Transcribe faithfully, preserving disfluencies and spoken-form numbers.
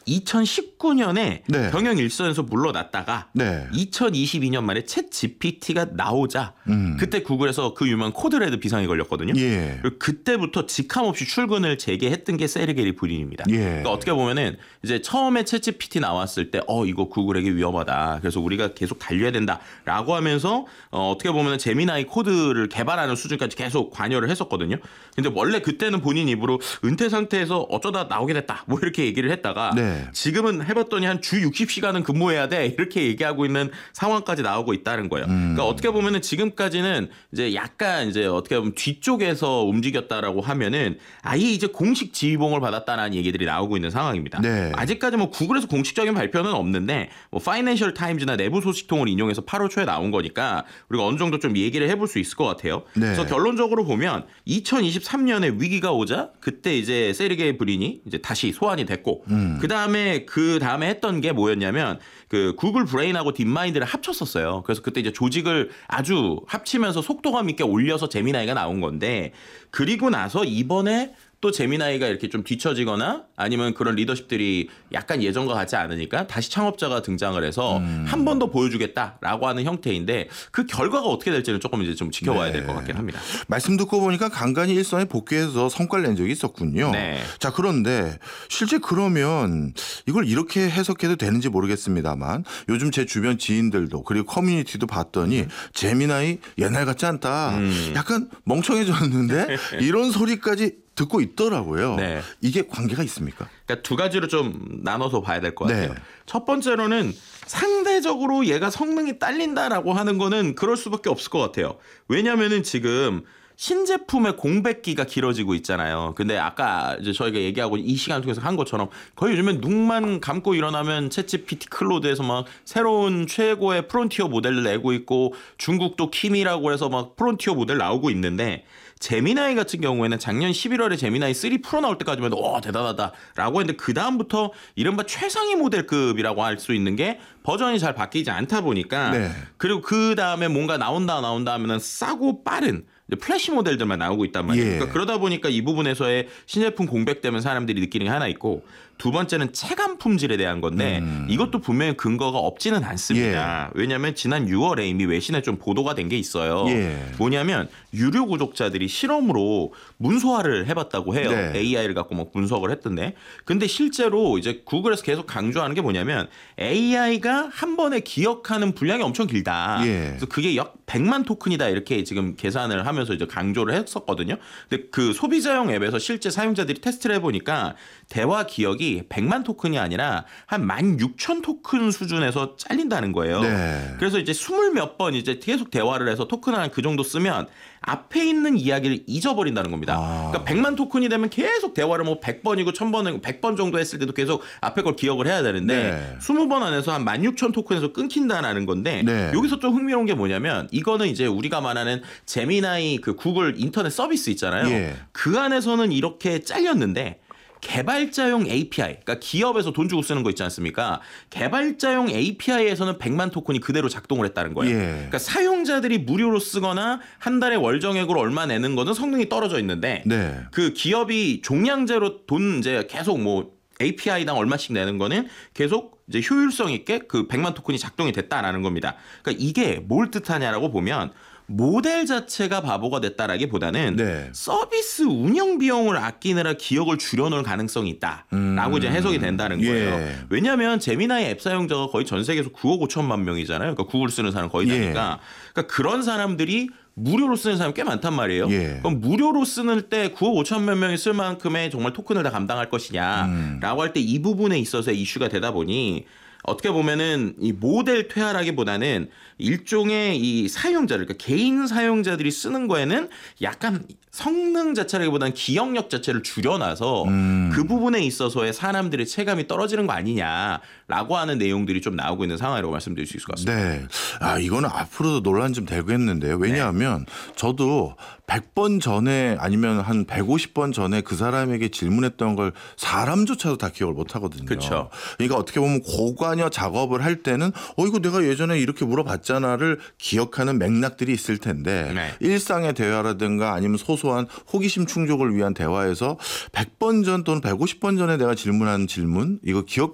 이천십구 년에 네. 경영 일선에서 물러났다가 네. 이천이십이 년 말에 챗 지피티가 나오자 음. 그때 구글에서 그 유명한 코드레드 비상이 걸렸거든요. 예. 그리고 그때부터 직함 없이 출근을 재개했던 게 세르게이 브린입니다. 예. 그러니까 어떻게 보면은 이제 처음에 챗 지피티 나왔을 때 어 이거 구글에게 위험하다. 그래서 우리가 계속 달려야 된다라고 하면서 어, 어떻게 보면은 제미나이 코드를 개발하는 수준까지 계속 관여를 했었거든요. 근데 원래 그때는 본인 입으로 은퇴 상태에서 어쩌다 나오게 됐다. 뭐 이렇게 얘기를 했다가 네. 지금은 해봤더니 한 주 육십 시간은 근무해야 돼 이렇게 얘기하고 있는 상황까지 나오고 있다는 거예요. 음. 그러니까 어떻게 보면은 지금까지는 이제 약간 이제 어떻게 보면 뒤쪽에서 움직였다라고 하면은 아예 이제 공식 지휘봉을 받았다는 얘기들이 나오고 있는 상황입니다. 네. 아직까지 뭐 구글에서 공식적인 발표는 없는데 뭐 파이낸셜 타임즈나 내부 소식통을 인용해서 팔월 초에 나온 거니까 우리가 어느 정도 좀 얘기를 해볼 수 있을 것 같아요. 네. 그래서 결론적으로 보면 이천이십삼 년에 위기가 오자 그때 이제 세르게이 브린이 이제 다시 소환이 됐고 음. 그 다음에 그 다음에 했던 게 뭐였냐면 그 구글 브레인하고 딥마인드를 합쳤었어요. 그래서 그때 이제 조직을 아주 합치면서 속도감 있게 올려서 제미나이가 나온 건데 그리고 나서 이번에 또 제미나이가 이렇게 좀 뒤처지거나 아니면 그런 리더십들이 약간 예전과 같지 않으니까 다시 창업자가 등장을 해서 음. 한 번 더 보여주겠다라고 하는 형태인데 그 결과가 어떻게 될지는 조금 이제 좀 지켜봐야 네. 될 것 같긴 합니다. 말씀 듣고 보니까 간간히 일선에 복귀해서 성과를 낸 적이 있었군요. 네. 자, 그런데 실제 그러면 이걸 이렇게 해석해도 되는지 모르겠습니다만 요즘 제 주변 지인들도 그리고 커뮤니티도 봤더니 음. 제미나이 옛날 같지 않다. 음. 약간 멍청해졌는데 이런 소리까지 듣고 있더라고요. 네. 이게 관계가 있습니까? 그러니까 두 가지로 좀 나눠서 봐야 될 것 같아요. 네. 첫 번째로는 상대적으로 얘가 성능이 딸린다라고 하는 거는 그럴 수밖에 없을 것 같아요. 왜냐면은 지금 신제품의 공백기가 길어지고 있잖아요. 근데 아까 이제 저희가 얘기하고 이 시간 통해서 한 것처럼 거의 요즘엔 눈만 감고 일어나면 챗지피티 클로드에서 막 새로운 최고의 프론티어 모델을 내고 있고 중국도 키미라고 해서 막 프론티어 모델 나오고 있는데 제미나이 같은 경우에는 작년 십일월에 제미나이 쓰리 프로 나올 때까지만 해도 와 대단하다라고 했는데 그 다음부터 이른바 최상위 모델급이라고 할 수 있는 게 버전이 잘 바뀌지 않다 보니까 네. 그리고 그 다음에 뭔가 나온다 나온다 하면은 싸고 빠른 플래시 모델들만 나오고 있단 말이에요. 예. 그러니까 그러다 보니까 이 부분에서의 신제품 공백 때문에 사람들이 느끼는 게 하나 있고 두 번째는 체감 품질에 대한 건데 음. 이것도 분명히 근거가 없지는 않습니다. 예. 왜냐하면 지난 유월에 이미 외신에 좀 보도가 된 게 있어요. 예. 뭐냐면 유료 구독자들이 실험으로 문서화를 해봤다고 해요. 네. 에이아이를 갖고 막 분석을 했던데 근데 실제로 이제 구글에서 계속 강조하는 게 뭐냐면 에이아이가 한 번에 기억하는 분량이 엄청 길다. 예. 그래서 그게 약 백만 토큰이다 이렇게 지금 계산을 하면서 이제 강조를 했었거든요. 근데 그 소비자용 앱에서 실제 사용자들이 테스트를 해보니까 대화 기억이 백만 토큰이 아니라 한 만 육천 토큰 수준에서 잘린다는 거예요. 네. 그래서 이제 스물 몇 번 이제 계속 대화를 해서 토큰 한 그 정도 쓰면 앞에 있는 이야기를 잊어버린다는 겁니다. 아. 그러니까 백만 토큰이 되면 계속 대화를 뭐 백 번이고 천 번이고 백 번 정도 했을 때도 계속 앞에 걸 기억을 해야 되는데 네. 스무 번 안에서 한 만 육천 토큰에서 끊긴다는 건데 네. 여기서 좀 흥미로운 게 뭐냐면 이거는 이제 우리가 말하는 제미나이 그 구글 인터넷 서비스 있잖아요. 예. 그 안에서는 이렇게 잘렸는데 개발자용 에이피아이, 그러니까 기업에서 돈 주고 쓰는 거 있지 않습니까? 개발자용 에이피아이에서는 백만 토큰이 그대로 작동을 했다는 거예요. 예. 그러니까 사용자들이 무료로 쓰거나 한 달에 월정액으로 얼마 내는 거는 성능이 떨어져 있는데 네. 그 기업이 종량제로 돈 이제 계속 뭐 에이피아이당 얼마씩 내는 거는 계속 이제 효율성 있게 그 백만 토큰이 작동이 됐다라는 겁니다. 그러니까 이게 뭘 뜻하냐라고 보면 모델 자체가 바보가 됐다라기보다는 네. 서비스 운영 비용을 아끼느라 기억을 줄여놓을 가능성이 있다라고 음. 이제 해석이 된다는 거예요. 예. 왜냐하면 제미나이 앱 사용자가 거의 전 세계에서 구억 오천만 명이잖아요. 그러니까 구글 쓰는 사람 거의 예. 다니까. 그러니까 그런 사람들이 무료로 쓰는 사람이 꽤 많단 말이에요. 예. 그럼 무료로 쓰는 때 구억 오천만 명이 쓸 만큼의 정말 토큰을 다 감당할 것이냐라고 음. 할 때 이 부분에 있어서 이슈가 되다 보니 어떻게 보면은 이 모델 퇴화라기보다는 일종의 이 사용자들, 그러니까 개인 사용자들이 쓰는 거에는 약간 성능 자체라기보다는 기억력 자체를 줄여놔서 음. 그 부분에 있어서의 사람들의 체감이 떨어지는 거 아니냐라고 하는 내용들이 좀 나오고 있는 상황이라고 말씀드릴 수 있을 것 같습니다. 네. 아, 이거는 앞으로도 논란 좀 되겠는데요. 왜냐하면 네. 저도 백 번 전에 아니면 한 백오십 번 전에 그 사람에게 질문했던 걸 사람조차도 다 기억을 못 하거든요. 그렇죠. 그러니까 어떻게 보면 고관여 작업을 할 때는 어, 이거 내가 예전에 이렇게 물어봤잖아를 기억하는 맥락들이 있을 텐데 네. 일상의 대화라든가 아니면 소소한 호기심 충족을 위한 대화에서 백 번 전 또는 백오십 번 전에 내가 질문한 질문 이거 기억